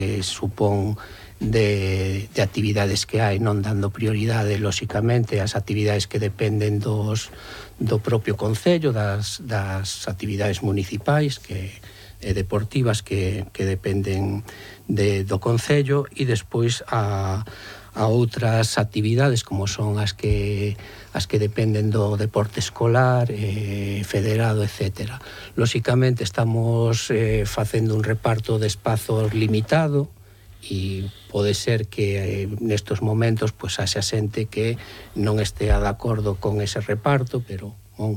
supón de actividades que hai, non dando prioridade, lóxicamente, ás actividades que dependen do propio Concello, das actividades municipais e deportivas que dependen do Concello, e despois a outras actividades como son as que dependen do deporte escolar, federado, etc. Lóxicamente estamos facendo un reparto de espazos limitado, e pode ser que nestos momentos haxa xente que non estea de acordo con ese reparto, pero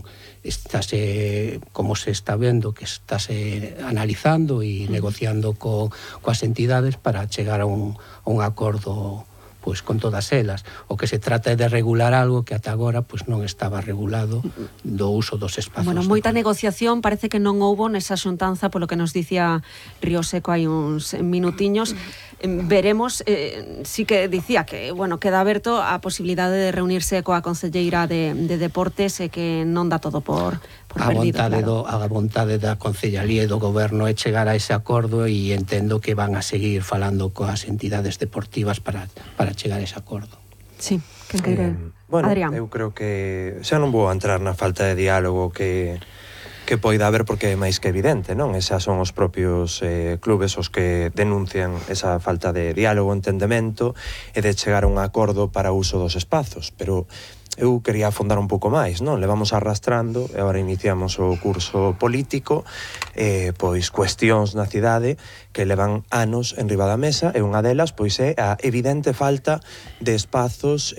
estáse, como se está vendo, que estáse analizando e negociando coas entidades para chegar a un acordo con todas elas. O que se trata é de regular algo que ata agora non estaba regulado, do uso dos espazos. Bueno, moita negociación parece que non houbo nesa xuntanza, polo que nos dicía Río Seco hai uns minutiños. Veremos, sí que dicía que, bueno, queda aberto a posibilidade de reunirse coa concelleira de Deportes e que non dá todo por perdido, claro. A vontade da Concellaría e do Goberno é chegar a ese acordo, e entendo que van a seguir falando coas entidades deportivas para chegar a ese acordo. Sí, quen queire? Bueno, Adrián. Eu creo que xa non vou entrar na falta de diálogo que poida haber, porque é máis que evidente, non? Esas son os propios clubes os que denuncian esa falta de diálogo, entendemento e de chegar a un acordo para o uso dos espazos, pero eu quería afondar un pouco máis, non? Levamos arrastrando e agora iniciamos o curso político, pois cuestións na cidade que levan anos en riba da mesa, e unha delas pois é a evidente falta de espazos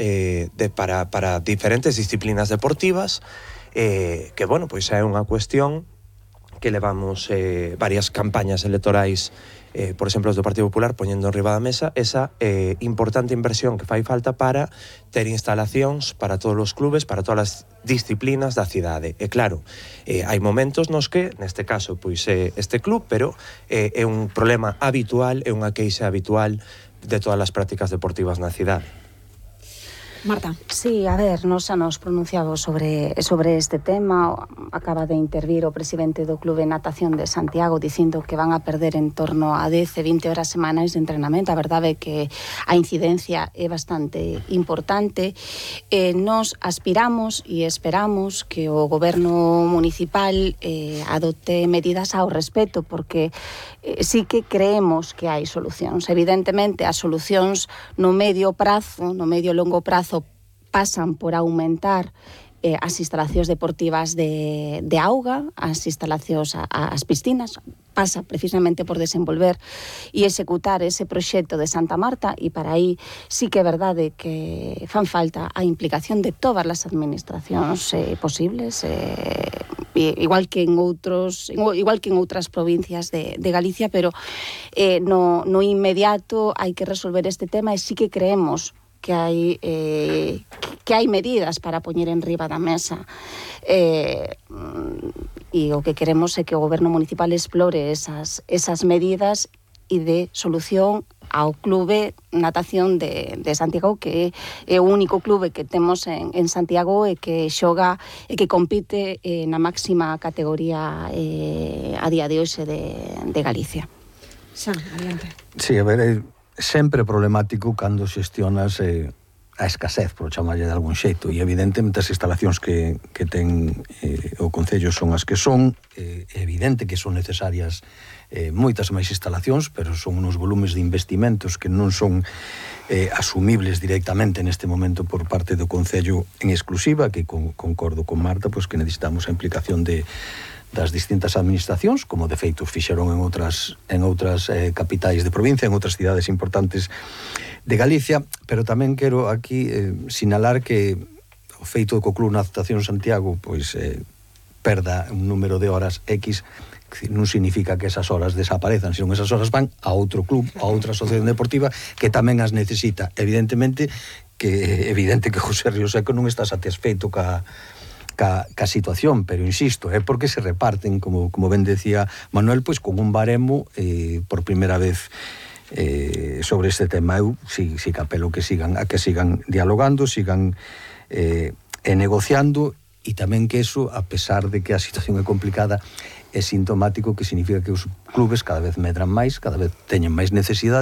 para diferentes disciplinas deportivas, que, bueno, pois é unha cuestión que levamos varias campañas electorais, por exemplo, os do Partido Popular, poñendo en riba da mesa esa importante inversión que fai falta para ter instalacións para todos os clubes, para todas as disciplinas da cidade. E claro, hai momentos nos que, neste caso, pois é este club, pero é un problema habitual, é unha queixa habitual de todas as prácticas deportivas na cidade. Marta. Sí, a ver, nos xa nos pronunciamos sobre este tema. Acaba de intervir o presidente do Clube de Natación de Santiago dicindo que van a perder en torno a 10 e 20 horas semanais de entrenamento. A verdade é que a incidencia é bastante importante. Nos aspiramos e esperamos que o goberno municipal adopte medidas ao respecto, porque sí que creemos que hai solucións. Evidentemente, as solucións no medio prazo, no medio e longo prazo, pasan por aumentar as instalacións deportivas de auga, as instalacións, as piscinas. Pasa precisamente por desenvolver e executar ese proxecto de Santa Marta, e para aí sí que é verdade que fan falta a implicación de todas as administracións posibles, igual que en outras provincias de Galicia, pero no inmediato hai que resolver este tema, e sí que creemos que hai medidas para poñer en riba da mesa, e o que queremos é que o goberno municipal explore esas medidas e dé solución ao Clube Natación de Santiago, que é o único clube que temos en Santiago e que xoga e que compite na máxima categoría a día de hoxe de Galicia. Xan, adiante. Sí, a ver, sempre problemático cando xestionas a escasez, por chamarlle de algún xeito, e evidentemente as instalacións que ten o Concello son as que son. É evidente que son necesarias moitas máis instalacións, pero son unos volumes de investimentos que non son asumibles directamente neste momento por parte do Concello en exclusiva, que concordo con Marta, pois que necesitamos a implicación das distintas administracións, como de feito fixeron en outras capitais de provincia, en outras cidades importantes de Galicia, pero tamén quero aquí sinalar que o feito do Club Natación Santiago pois perda un número de horas X non significa que esas horas desaparezan, senón esas horas van a outro club, a outra asociación deportiva que tamén as necesita. Evidente que José Río Seco non está satisfeito ca situación, pero insisto, é porque se reparten, como ben decía Manuel, pois con un baremo por primeira vez sobre este tema. Eu sí que apelo que sigan dialogando, sigan negociando, e tamén que eso, a pesar de que a situación é complicada, é sintomático, que significa que os clubes cada vez medran máis, cada vez teñen máis necesidade.